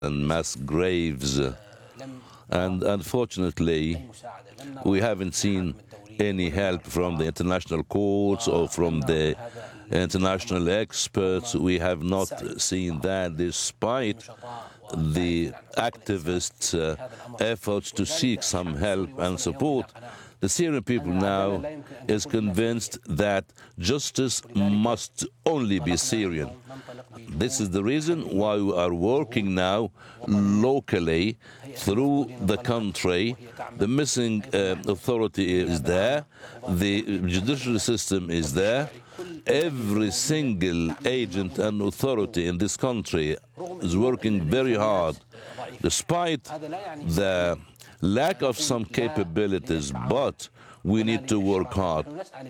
and mass graves. And unfortunately, we haven't seen any help from the international courts or from the international experts. We have not seen that, despite the activists' efforts to seek some help and support. The Syrian people now is convinced that justice must only be Syrian. This is the reason why we are working now locally through the country. The missing authority is there. The judicial system is there. Every single agent and authority in this country is working very hard, despite the lack of some capabilities, but we need to work hard.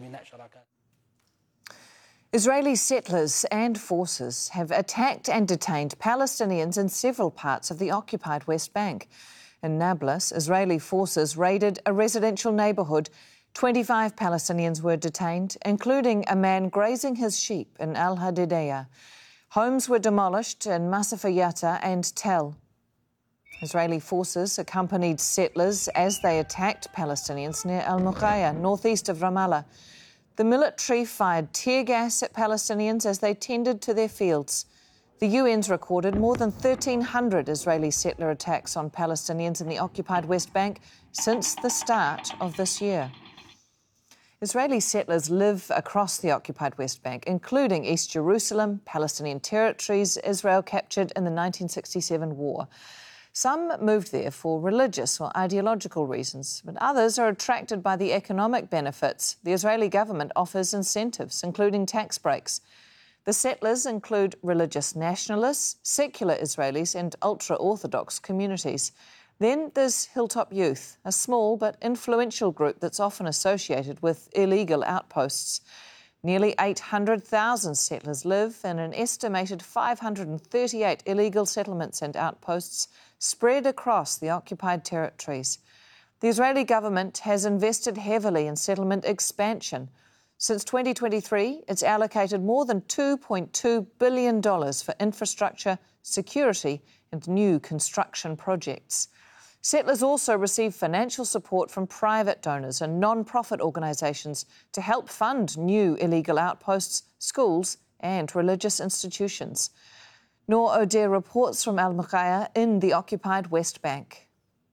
Israeli settlers and forces have attacked and detained Palestinians in several parts of the occupied West Bank. In Nablus, Israeli forces raided a residential neighbourhood. 25 Palestinians were detained, including a man grazing his sheep in Al Hadidiyah. Homes were demolished in Masafa Yatta and Tel. Israeli forces accompanied settlers as they attacked Palestinians near Al Muqayya, northeast of Ramallah. The military fired tear gas at Palestinians as they tended to their fields. The UN's recorded more than 1,300 Israeli settler attacks on Palestinians in the occupied West Bank since the start of this year. Israeli settlers live across the occupied West Bank, including East Jerusalem, Palestinian territories Israel captured in the 1967 war. Some moved there for religious or ideological reasons, but others are attracted by the economic benefits. The Israeli government offers incentives, including tax breaks. The settlers include religious nationalists, secular Israelis and ultra-Orthodox communities. Then there's Hilltop Youth, a small but influential group that's often associated with illegal outposts. Nearly 800,000 settlers live in an estimated 538 illegal settlements and outposts spread across the occupied territories. The Israeli government has invested heavily in settlement expansion. Since 2023, it's allocated more than $2.2 billion for infrastructure, security and new construction projects. Settlers also receive financial support from private donors and non-profit organisations to help fund new illegal outposts, schools and religious institutions. Noor O'Dea reports from Al Muqayya in the occupied West Bank.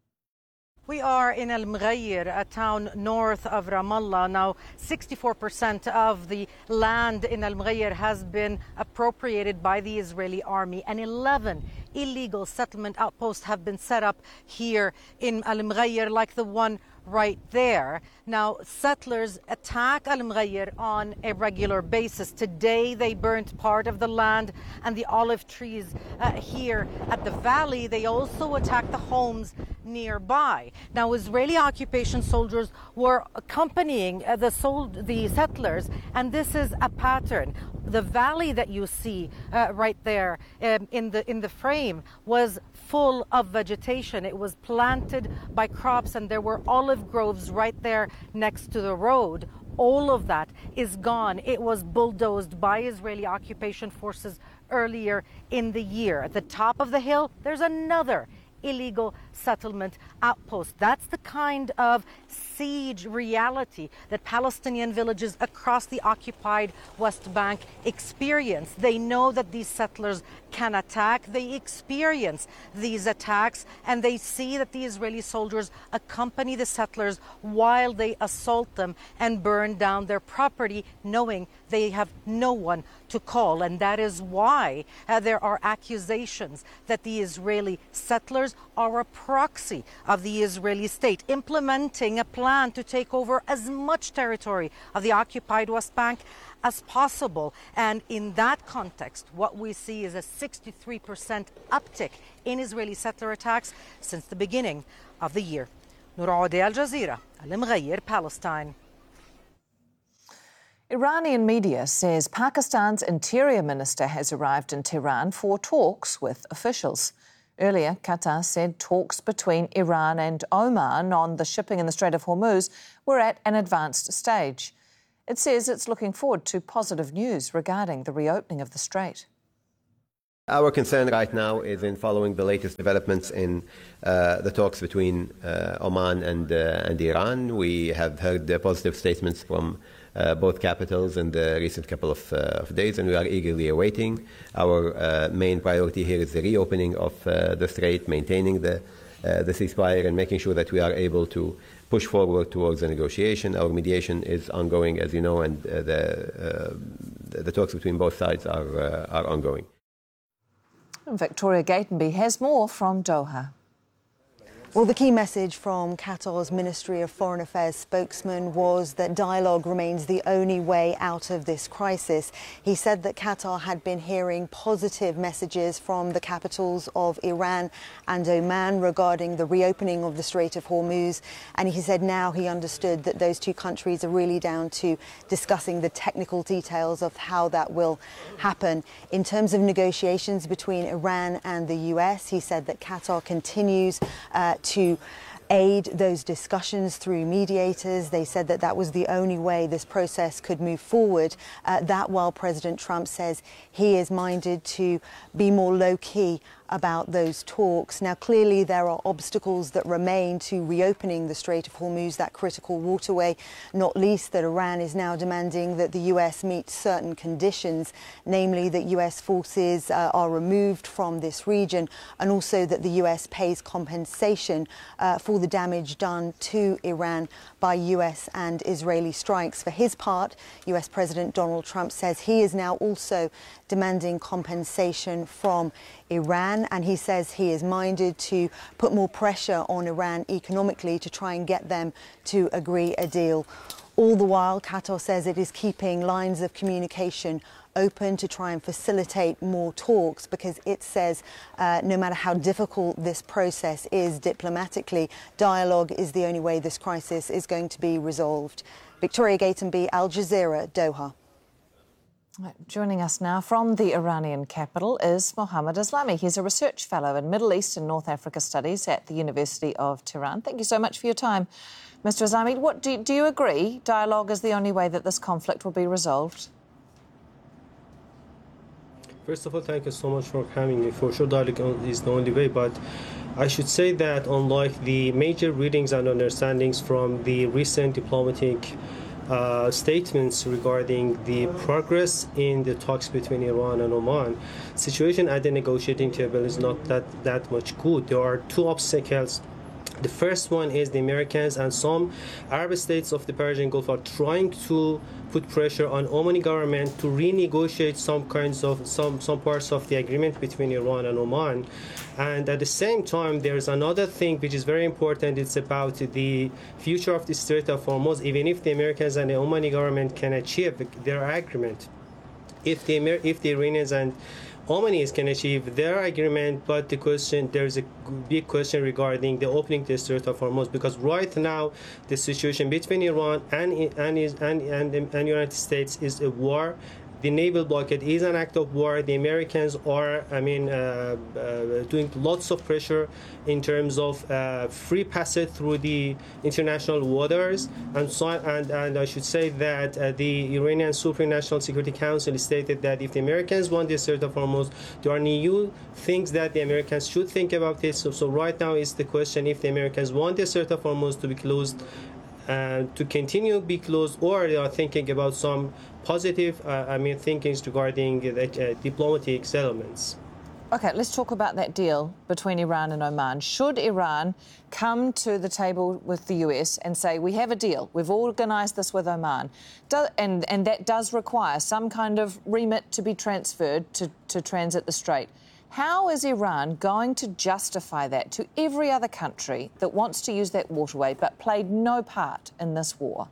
We are in Al Mughayr, a town north of Ramallah. Now, 64% of the land in Al Mughayr has been appropriated by the Israeli army, and 11 illegal settlement outposts have been set up here in Al Mughayr, like the one right there. Now, settlers attack Al Mughayr on a regular basis. Today, they burnt part of the land and the olive trees here at the valley. They also attacked the homes nearby. Now, Israeli occupation soldiers were accompanying the settlers, and this is a pattern. The valley that you see right there in the frame was full of vegetation. It was planted by crops, and there were olive groves right there next to the road. All of that is gone. It was bulldozed by Israeli occupation forces earlier in the year. At the top of the hill, there's another illegal settlement outpost. That's the kind of siege reality that Palestinian villages across the occupied West Bank experience. They know that these settlers can attack. They experience these attacks, and they see that the Israeli soldiers accompany the settlers while they assault them and burn down their property, knowing they have no one to call. And that is why there are accusations that the Israeli settlers are a proxy of the Israeli state, implementing a plan to take over as much territory of the occupied West Bank as possible. And in that context, what we see is a 63% uptick in Israeli settler attacks since the beginning of the year. Noor O'Dea, Al Jazeera, Al Mughayr, Palestine. Iranian media says Pakistan's Interior Minister has arrived in Tehran for talks with officials. Earlier, Qatar said talks between Iran and Oman on the shipping in the Strait of Hormuz were at an advanced stage. It says it's looking forward to positive news regarding the reopening of the strait. Our concern right now is in following the latest developments in the talks between Oman and Iran. We have heard positive statements from both capitals in the recent couple of days, and we are eagerly awaiting. Our main priority here is the reopening of the strait, maintaining the ceasefire, and making sure that we are able to push forward towards the negotiation. Our mediation is ongoing, as you know, and the talks between both sides are ongoing. Victoria Gatenby has more from Doha. Well, the key message from Qatar's Ministry of Foreign Affairs spokesman was that dialogue remains the only way out of this crisis. He said that Qatar had been hearing positive messages from the capitals of Iran and Oman regarding the reopening of the Strait of Hormuz. And he said now he understood that those two countries are really down to discussing the technical details of how that will happen. In terms of negotiations between Iran and the US, he said that Qatar continues to aid those discussions through mediators. They said that that was the only way this process could move forward, that while President Trump says he is minded to be more low-key about those talks. Now, clearly there are obstacles that remain to reopening the Strait of Hormuz, that critical waterway, not least that Iran is now demanding that the US meet certain conditions, namely that US forces are removed from this region, and also that the US pays compensation for the damage done to Iran by US and Israeli strikes. For his part, US President Donald Trump says he is now also demanding compensation from Iran, and he says he is minded to put more pressure on Iran economically to try and get them to agree a deal. All the while, Qatar says it is keeping lines of communication open to try and facilitate more talks, because it says no matter how difficult this process is diplomatically, dialogue is the only way this crisis is going to be resolved. Victoria Gatenby, Al Jazeera, Doha. Joining us now from the Iranian capital is Mohammad Aslami. He's a research fellow in Middle East and North Africa Studies at the University of Tehran. Thank you so much for your time, Mr. Aslami. What do you agree dialogue is the only way that this conflict will be resolved? First of all, thank you so much for having me. For sure, dialogue is the only way, but I should say that unlike the major readings and understandings from the recent diplomatic statements regarding the progress in the talks between Iran and Oman, situation at the negotiating table is not that much good. There are two obstacles. The first one is the Americans and some Arab states of the Persian Gulf are trying to put pressure on Omani government to renegotiate some parts of the agreement between Iran and Oman. And at the same time, there's another thing which is very important. It's about the future of the Strait of Hormuz. Even if the Americans and the Omani government can achieve their agreement, if the Iranians and Omanis can achieve their agreement, but there's a big question regarding the opening the Strait of Hormuz, because right now the situation between Iran and United States is a war. The naval blockade is an act of war. The Americans are, doing lots of pressure in terms of free passage through the international waters, and I should say that the Iranian Supreme National Security Council stated that if the Americans want the Strait of Hormuz, there are new things that the Americans should think about this. So right now is the question if the Americans want the Strait of Hormuz to be closed, to continue be closed, or they are thinking about some positive thinkings regarding diplomatic settlements. OK, let's talk about that deal between Iran and Oman. Should Iran come to the table with the US and say, we have a deal, we've organised this with Oman, and that does require some kind of remit to be transferred to transit the Strait, how is Iran going to justify that to every other country that wants to use that waterway but played no part in this war?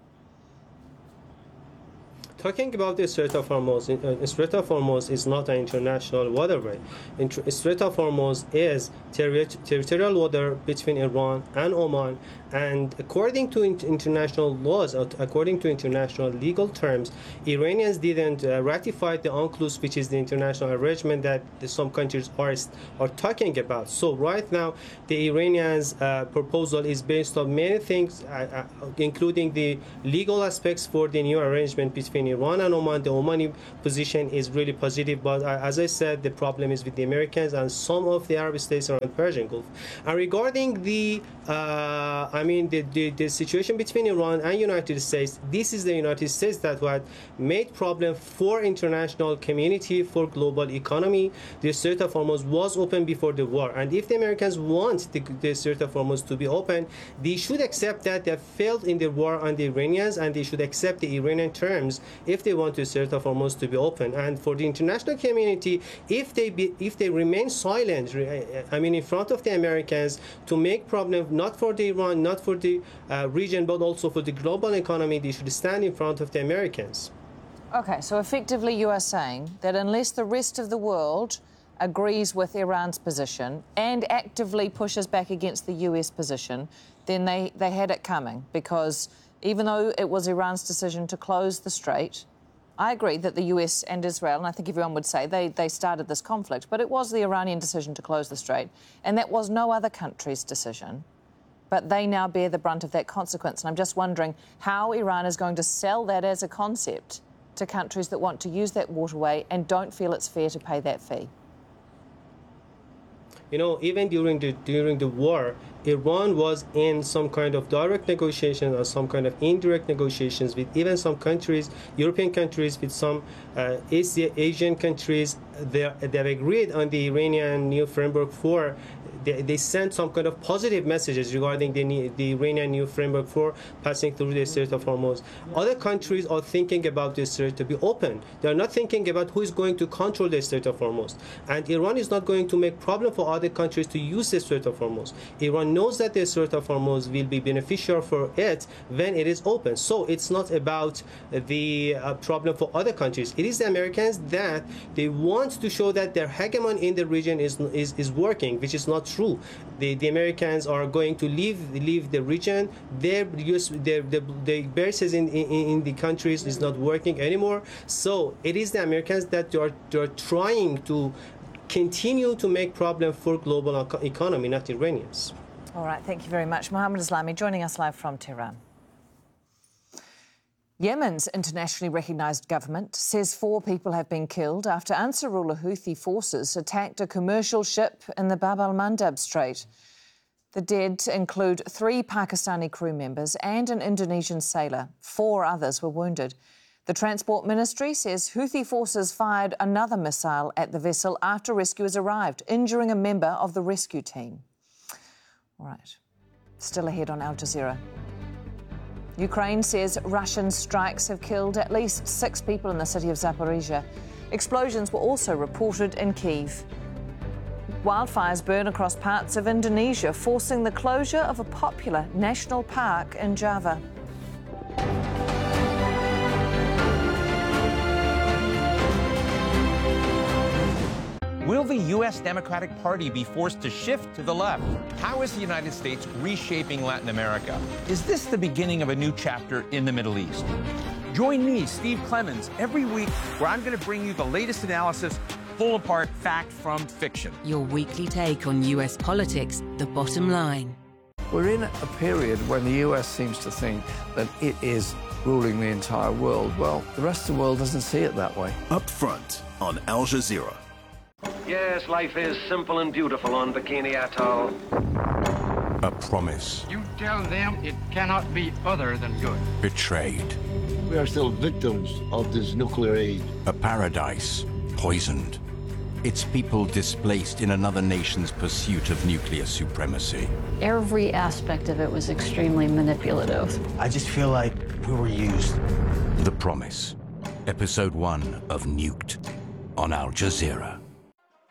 Talking about the Strait of Hormuz, Strait of Hormuz is not an international waterway. Strait of Hormuz is territorial water between Iran and Oman, and according to international laws, according to international legal terms, Iranians didn't ratify the UNCLOS, which is the international arrangement that some countries are talking about. So right now, the Iranians' proposal is based on many things, including the legal aspects for the new arrangement between Iran and Oman. The Omani position is really positive, but as I said, the problem is with the Americans and some of the Arab states around Persian Gulf. And regarding the situation between Iran and United States, this is the United States that had made problem for international community, for global economy. The Strait of Hormuz was open before the war, and if the Americans want the Strait of Hormuz to be open, they should accept that they failed in the war on the Iranians, and they should accept the Iranian terms if they want the Strait of Hormuz to be open. And for the international community, if they remain silent, in front of the Americans, to make problem not for the Iran, not for the region, but also for the global economy, they should stand in front of the Americans. Okay, so effectively you are saying that unless the rest of the world agrees with Iran's position and actively pushes back against the US position, then they had it coming, because even though it was Iran's decision to close the strait, I agree that the US and Israel, and I think everyone would say they started this conflict, but it was the Iranian decision to close the strait, and that was no other country's decision. But they now bear the brunt of that consequence. And I'm just wondering how Iran is going to sell that as a concept to countries that want to use that waterway and don't feel it's fair to pay that fee. Even during the war, Iran was in some kind of direct negotiation or some kind of indirect negotiations with even some countries, European countries, with some Asian countries. They have agreed on the Iranian new framework for. They sent some kind of positive messages regarding the Iranian new framework for passing through the Strait of Hormuz. Other countries are thinking about the strait to be open. They are not thinking about who is going to control the Strait of Hormuz. And Iran is not going to make problem for other countries to use the Strait of Hormuz. Iran knows that the Strait of Hormuz will be beneficial for it when it is open. So it's not about the problem for other countries. It is the Americans that they want to show that their hegemony in the region is working, which is not true. The Americans are going to leave the region. Their bases in the countries is not working anymore. So it is the Americans that they are trying to continue to make problem for global economy, not Iranians. All right, thank you very much. Mohammed Islami joining us live from Tehran. Yemen's internationally recognised government says 4 people have been killed after Ansarullah Houthi forces attacked a commercial ship in the Bab al-Mandab Strait. The dead include 3 Pakistani crew members and an Indonesian sailor. 4 others were wounded. The Transport Ministry says Houthi forces fired another missile at the vessel after rescuers arrived, injuring a member of the rescue team. All right, still ahead on Al Jazeera. Ukraine says Russian strikes have killed at least 6 people in the city of Zaporizhia. Explosions were also reported in Kyiv. Wildfires burn across parts of Indonesia, forcing the closure of a popular national park in Java. Will the U.S. Democratic Party be forced to shift to the left? How is the United States reshaping Latin America? Is this the beginning of a new chapter in the Middle East? Join me, Steve Clemons, every week where I'm going to bring you the latest analysis, pull apart fact from fiction. Your weekly take on U.S. politics, The Bottom Line. We're in a period when the U.S. seems to think that it is ruling the entire world. Well, the rest of the world doesn't see it that way. Up front on Al Jazeera. Yes, life is simple and beautiful on Bikini Atoll. A promise. You tell them it cannot be other than good. Betrayed. We are still victims of this nuclear aid. A paradise poisoned. Its people displaced in another nation's pursuit of nuclear supremacy. Every aspect of it was extremely manipulative. I just feel like we were used. The Promise. Episode 1 of Nuked on Al Jazeera.